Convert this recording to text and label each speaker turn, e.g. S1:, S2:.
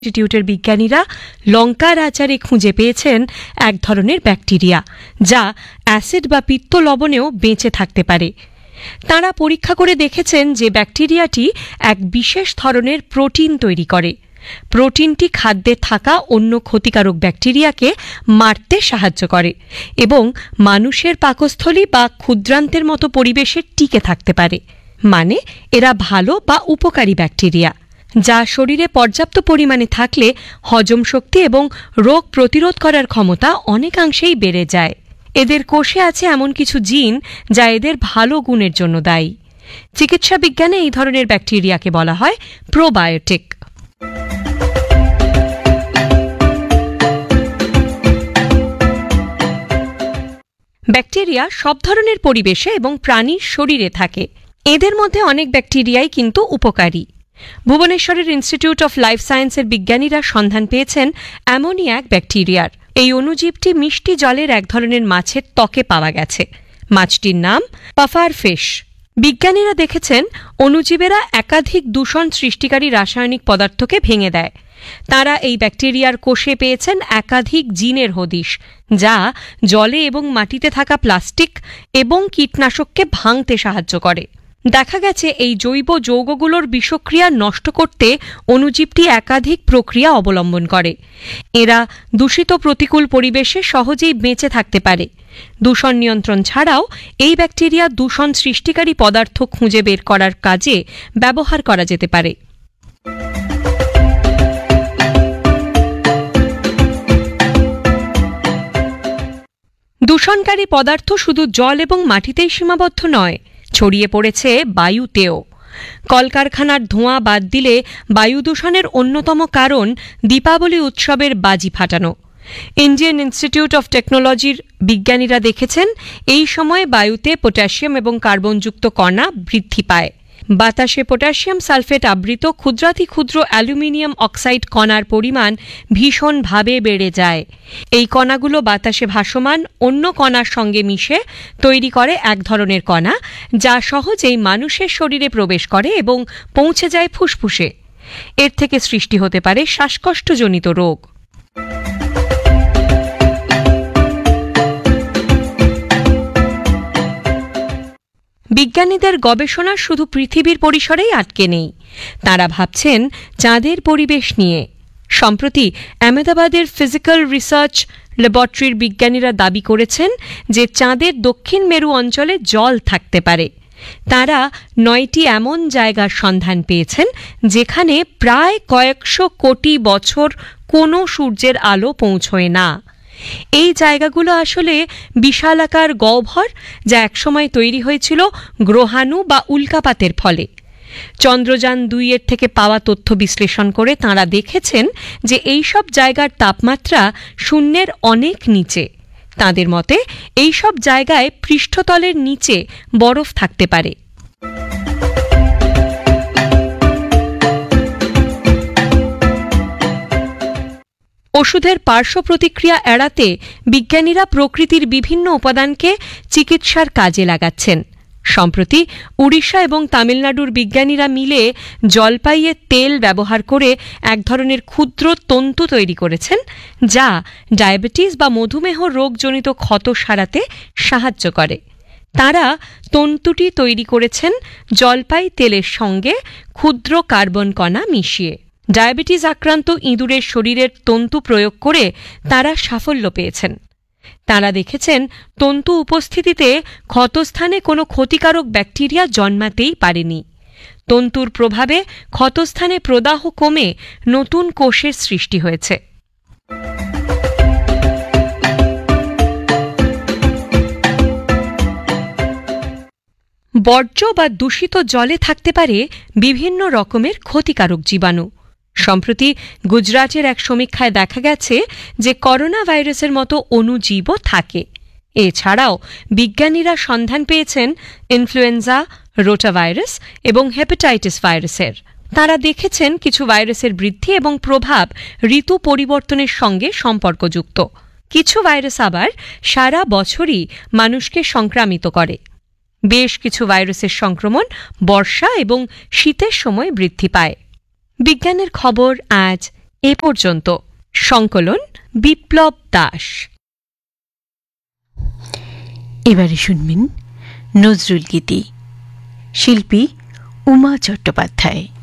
S1: ইনস্টিটিউটের বিজ্ঞানীরা লঙ্কার আচারে খুঁজে পেয়েছেন এক ধরনের ব্যাকটেরিয়া যা অ্যাসিড বা পিত্ত লবণেও বেঁচে থাকতে পারে। তাঁরা পরীক্ষা করে দেখেছেন যে ব্যাকটেরিয়াটি এক বিশেষ ধরনের প্রোটিন তৈরি করে। প্রোটিনটি খাদ্যে থাকা অন্য ক্ষতিকারক ব্যাকটেরিয়াকে মারতে সাহায্য করে এবং মানুষের পাকস্থলী বা ক্ষুদ্রান্তের মতো পরিবেশে টিকে থাকতে পারে। মানে এরা ভালো বা উপকারী ব্যাকটেরিয়া, যা শরীরে পর্যাপ্ত পরিমাণে থাকলে হজম শক্তি এবং রোগ প্রতিরোধ করার ক্ষমতা অনেকাংশেই বেড়ে যায়। এদের কোষে আছে এমন কিছু জিন যা এদের ভালো গুণের জন্য দায়ী। চিকিৎসা বিজ্ঞানে এই ধরনের ব্যাকটেরিয়াকে বলা হয় প্রোবায়োটিক। ব্যাকটেরিয়া সব ধরনের পরিবেশে এবং প্রাণীর শরীরে থাকে। এদের মধ্যে অনেক ব্যাকটেরিয়াই কিন্তু উপকারী। ভুবনেশ্বরের ইনস্টিটিউট অফ লাইফ সায়েন্সের বিজ্ঞানীরা সন্ধান পেয়েছেন এমনই এক ব্যাকটেরিয়ার। এই অণুজীবটি মিষ্টি জলের এক ধরনের মাছের ত্বকে পাওয়া গেছে। মাছটির নাম পাফার ফিশ। বিজ্ঞানীরা দেখেছেন অণুজীবেরা একাধিক দূষণ সৃষ্টিকারী রাসায়নিক পদার্থকে ভেঙে দেয়। তারা এই ব্যাকটেরিয়ার কোষে পেয়েছেন একাধিক জিনের হদিশ, যা জলে এবং মাটিতে থাকা প্লাস্টিক এবং কীটনাশককে ভাঙতে সাহায্য করে। দেখা গেছে এই জৈব যৌগগুলোর বিষক্রিয়া নষ্ট করতে অণুজীবটি একাধিক প্রক্রিয়া অবলম্বন করে। এরা দূষিত প্রতিকূল পরিবেশে সহজেই বেঁচে থাকতে পারে। দূষণ নিয়ন্ত্রণ ছাড়াও এই ব্যাকটেরিয়া দূষণ সৃষ্টিকারী পদার্থ খুঁজে বের করার কাজে ব্যবহার করা যেতে পারে। দূষণকারী পদার্থ শুধু জল এবং মাটিতেই সীমাবদ্ধ নয়, ছড়িয়ে পড়েছে বায়ুতেও। কলকারখানার ধোঁয়া বাদ দিলে বায়ু দূষণের অন্যতম কারণ দীপাবলি উৎসবের বাজি ফাটানো। ইন্ডিয়ান ইনস্টিটিউট অফ টেকনোলজির বিজ্ঞানীরা দেখেছেন এই সময় বায়ুতে পটাশিয়াম এবং কার্বনযুক্ত কণা বৃদ্ধি পায়। বাতাসে পটাশিয়াম সালফেট আবৃত ক্ষুদ্রাতি ক্ষুদ্র অ্যালুমিনিয়াম অক্সাইড কণার পরিমাণ ভীষণভাবে বেড়ে যায়। এই কণাগুলো বাতাসে ভাসমান অন্য কণার সঙ্গে মিশে তৈরি করে এক ধরনের কণা, যা সহজেই মানুষের শরীরে প্রবেশ করে এবং পৌঁছে যায় ফুসফুসে। এর থেকে সৃষ্টি হতে পারে শ্বাসকষ্টজনিত রোগ। বিজ্ঞানীদের গবেষণা শুধু পৃথিবীর পরিসরেই আটকে নেই, তাঁরা ভাবছেন চাঁদের পরিবেশ নিয়ে। সম্প্রতি আহমেদাবাদের ফিজিক্যাল রিসার্চ ল্যাবরেটরির বিজ্ঞানীরা দাবি করেছেন যে চাঁদের দক্ষিণ মেরু অঞ্চলে জল থাকতে পারে। তাঁরা 9টি এমন জায়গার সন্ধান পেয়েছেন যেখানে প্রায় কয়েকশো কোটি বছর কোনো সূর্যের আলো পৌঁছয় না। এই জায়গাগুলো আসলে বিশালাকার গহ্বর, যা একসময় তৈরি হয়েছিল গ্রহাণু বা উল্কাপাতের ফলে। চন্দ্রযান 2 থেকে পাওয়া তথ্য বিশ্লেষণ করে তাঁরা দেখেছেন যে এই সব জায়গার তাপমাত্রা শূন্যের অনেক নিচে। তাঁদের মতে এই সব জায়গায় পৃষ্ঠতলের নিচে বরফ থাকতে পারে। ওষুধের পার্শ্ব প্রতিক্রিয়া এড়াতে বিজ্ঞানীরা প্রকৃতির বিভিন্ন উপাদানকে চিকিৎসার কাজে লাগাচ্ছেন। সম্প্রতি উড়িষ্যা এবং তামিলনাড়ুর বিজ্ঞানীরা মিলে জলপাইয়ের তেল ব্যবহার করে এক ধরনের ক্ষুদ্র তন্তু তৈরি করেছেন, যা ডায়াবেটিস বা মধুমেহ রোগজনিত ক্ষত সারাতে সাহায্য করে। তারা তন্তুটি তৈরি করেছেন জলপাই তেলের সঙ্গে ক্ষুদ্র কার্বন কণা মিশিয়ে। ডায়াবেটিস আক্রান্ত ইঁদুরের শরীরের তন্তু প্রয়োগ করে তারা সাফল্য পেয়েছেন। তাঁরা দেখেছেন তন্তু উপস্থিতিতে ক্ষতস্থানে কোনো ক্ষতিকারক ব্যাকটেরিয়া জন্মাতেই পারেনি। তন্তুর প্রভাবে ক্ষতস্থানে প্রদাহ কমে নতুন কোষের সৃষ্টি হয়েছে। বর্জ্য বা দূষিত জলে থাকতে পারে বিভিন্ন রকমের ক্ষতিকারক জীবাণু। সম্প্রতি গুজরাটের এক সমীক্ষায় দেখা গেছে যে করোনা ভাইরাসের মতো অণুজীবও থাকে। এছাড়াও বিজ্ঞানীরা সন্ধান পেয়েছেন ইনফ্লুয়েঞ্জা, রোটাভাইরাস এবং হেপাটাইটিস ভাইরাসের। তাঁরা দেখেছেন কিছু ভাইরাসের বৃদ্ধি এবং প্রভাব ঋতু পরিবর্তনের সঙ্গে সম্পর্কযুক্ত। কিছু ভাইরাস আবার সারা বছরই মানুষকে সংক্রামিত করে। বেশ কিছু ভাইরাসের সংক্রমণ বর্ষা এবং শীতের সময় বৃদ্ধি পায়। বিজ্ঞানের খবর আজ এ পর্যন্ত। সংকলন বিপ্লব দাস।
S2: এবারে শুনবেন নজরুল গীতি, শিল্পী উমা চট্টোপাধ্যায়।